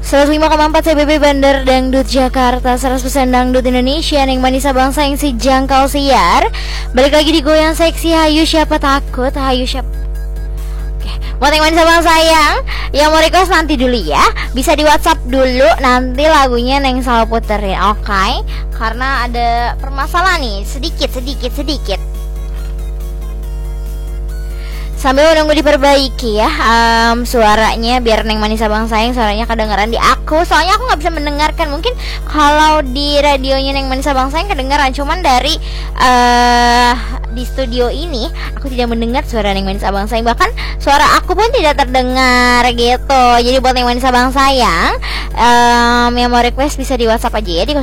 105,4 CBB Bandar Dangdut Jakarta, 100% Dangdut Indonesia, yang manisa bangsa yang si jangkau siar. Balik lagi di Goyang Seksi. Hayu siapa takut, hayu siapa. Oke, buat yang manisa bangsa yang mau request nanti dulu ya, bisa di WhatsApp dulu, nanti lagunya Neng selalu puterin. Oke, karena ada permasalahan nih, sedikit sambil menunggu diperbaiki ya suaranya, biar Neng Manisa Bang Sayang suaranya kedengaran di aku. Soalnya aku nggak bisa mendengarkan. Mungkin kalau di radionya Neng Manisa Bang Sayang kedengaran, cuman dari di studio ini aku tidak mendengar suara Neng Manisa Bang Sayang. Bahkan suara aku pun tidak terdengar gitu. Jadi buat Neng Manisa Bang Sayang yang mau request bisa di WhatsApp aja ya di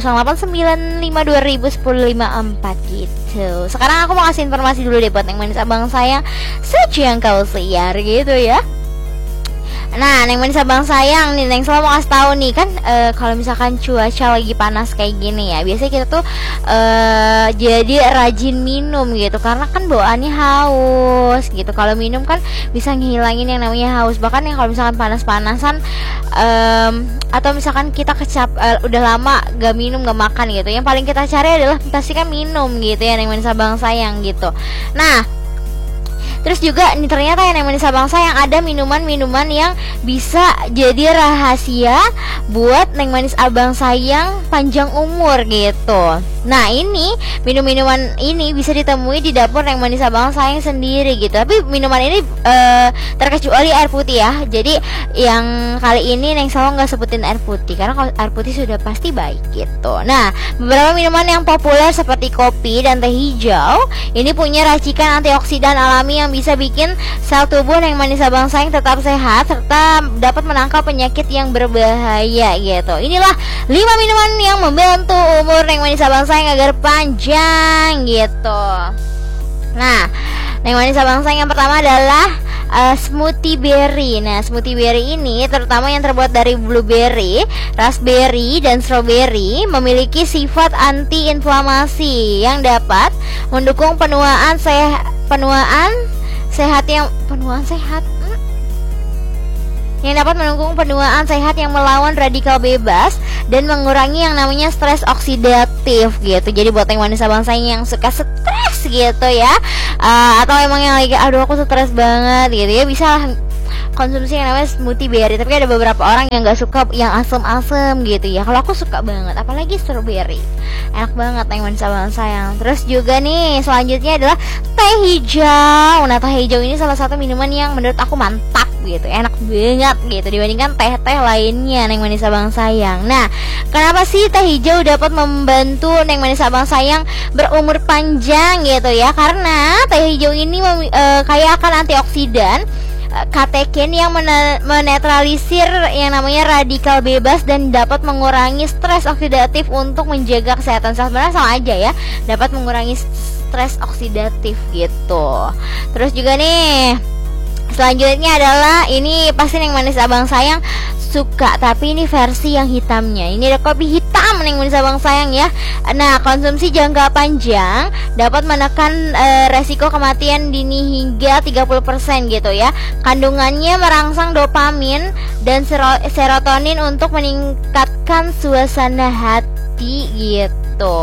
0895201054 gitu. Sekarang aku mau kasih informasi dulu deh buat Neng Manisa Bang Sayang sejangkau siar gitu ya. Nah, Neng Manisa Bang Sayang nih, Neng selalu mau kasih tahu nih kan, kalau misalkan cuaca lagi panas kayak gini ya, biasanya kita tuh jadi rajin minum gitu, karena kan bawaannya haus gitu. Kalau minum kan bisa ngilangin yang namanya haus. Bahkan yang kalau misalkan panas-panasan atau misalkan kita udah lama gak minum gak makan gitu, yang paling kita cari adalah pasti kan minum gitu ya, Neng Manisa Bang Sayang gitu. Nah, terus juga nih ternyata yang Neng Manisa Bangsa yang ada minuman-minuman yang bisa jadi rahasia buat Neng Manis Abang Sayang panjang umur gitu. Nah, ini minuman ini bisa ditemui di dapur Neng Manis Abang Sayang sendiri gitu. Tapi minuman ini terkecuali air putih ya. Jadi yang kali ini Neng selalu nggak sebutin air putih, karena kalau air putih sudah pasti baik gitu. Nah, beberapa minuman yang populer seperti kopi dan teh hijau ini punya racikan antioksidan alami yang bisa bikin sel tubuh Neng Manisa Bang Sayang tetap sehat serta dapat menangkal penyakit yang berbahaya gitu. Inilah 5 minuman yang membantu umur Neng Manisa Bang Sayang agar panjang gitu. Nah, Neng Manisa Bang Sayang yang pertama adalah smoothie berry. Nah, smoothie berry ini terutama yang terbuat dari blueberry, raspberry, dan strawberry memiliki sifat anti-inflamasi yang dapat mendukung penuaan sehat yang dapat mendukung penuaan sehat yang melawan radikal bebas dan mengurangi yang namanya stres oksidatif gitu. Jadi buat yang Manisa Bang Sayang yang suka stres gitu ya, atau emang yang lagi aduh aku stres banget gitu ya, bisa konsumsi yang namanya smoothie berry. Tapi ada beberapa orang yang gak suka yang asem-asem gitu ya. Kalau aku suka banget, apalagi strawberry, enak banget yang Manisa Bang Sayang. Terus juga nih selanjutnya adalah teh hijau. Nah, teh hijau ini salah satu minuman yang menurut aku mantap gitu, enak banget gitu dibandingkan teh-teh lainnya Neng Manisa Bang Sayang. Nah, kenapa sih teh hijau dapat membantu Neng Manisa Bang Sayang berumur panjang gitu ya? Karena teh hijau ini kaya akan antioksidan kateken yang menetralisir yang namanya radikal bebas dan dapat mengurangi stres oksidatif untuk menjaga kesehatan. Sebenarnya sama aja ya, dapat mengurangi stres oksidatif gitu. Terus juga nih selanjutnya adalah ini pasti Neng Manisa Bang Sayang suka, tapi ini versi yang hitamnya. Ini ada kopi hitam Neng Manisa Bang Sayang ya. Nah, konsumsi jangka panjang dapat menekan resiko kematian dini hingga 30% gitu ya. Kandungannya merangsang dopamin dan serotonin untuk meningkatkan suasana hati gitu.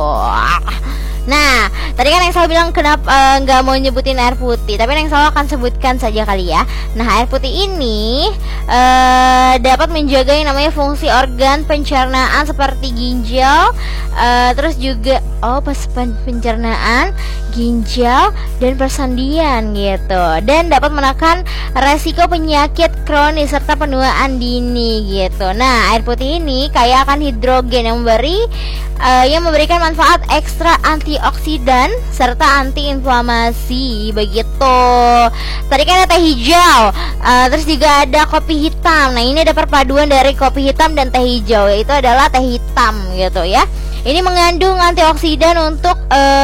Nah, tadi kan yang saya bilang kenapa nggak mau nyebutin air putih, tapi yang saya akan sebutkan saja kali ya. Nah, air putih ini dapat menjaga yang namanya fungsi organ pencernaan seperti ginjal, terus juga pencernaan, ginjal, dan persendian gitu, dan dapat menekan resiko penyakit kronis serta penuaan dini gitu. Nah, air putih ini kaya akan hidrogen yang memberikan manfaat ekstra antioksidan serta antiinflamasi begitu. Tadi kan ada teh hijau, terus juga ada kopi hitam. Nah, ini ada perpaduan dari kopi hitam dan teh hijau, yaitu adalah teh hitam gitu ya. Ini mengandung antioksidan untuk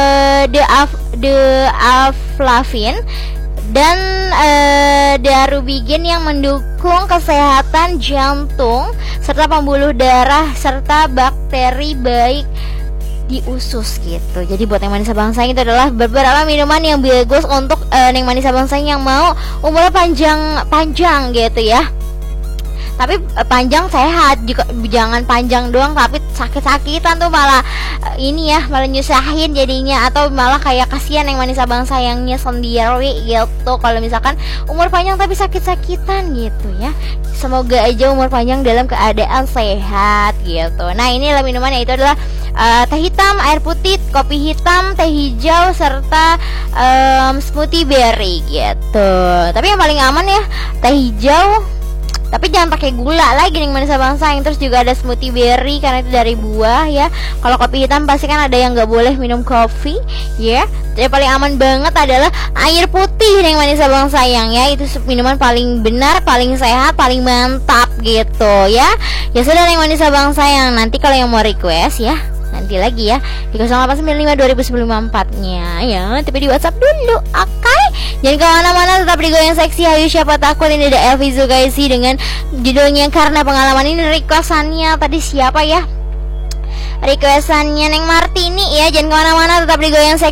deaflavin dan darubigin yang mendukung kesehatan jantung serta pembuluh darah serta bakteri baik di usus gitu. Jadi buat Neng Manisa Bang Sayang itu adalah beberapa minuman yang bagus untuk Neng Manisa Bang Sayang yang mau umurnya panjang gitu ya. Tapi panjang sehat juga, jangan panjang doang tapi sakit-sakitan tuh malah ini ya, malah nyusahin jadinya, atau malah kayak kasihan yang manis abang sayangnya sendiri gitu kalau misalkan umur panjang tapi sakit-sakitan gitu ya. Semoga aja umur panjang dalam keadaan sehat gitu. Nah, ini adalah minuman, yaitu adalah teh hitam, air putih, kopi hitam, teh hijau, serta smoothie berry gitu. Tapi yang paling aman ya teh hijau, tapi jangan pakai gula lagi nih manis abang sayang. Terus juga ada smoothie berry karena itu dari buah ya. Kalau kopi hitam pasti kan ada yang nggak boleh minum kopi ya. Yang paling aman banget adalah air putih nih manis abang sayang ya. Itu minuman paling benar, paling sehat, paling mantap gitu ya. Ya sudah nih manis abang sayang, nanti kalau yang mau request ya nanti lagi ya di 0895-2094-nya ya, tapi di WhatsApp dulu, oke? Jangan kemana-mana, tetap di Goyang Seksi. Hayu siapa takut, ini ada Elvi Zukaisi dengan judulnya Karena Pengalaman. Ini requestannya tadi siapa ya? Requestannya Neng Martini ya. Jangan kemana-mana, tetap di Goyang Seksi.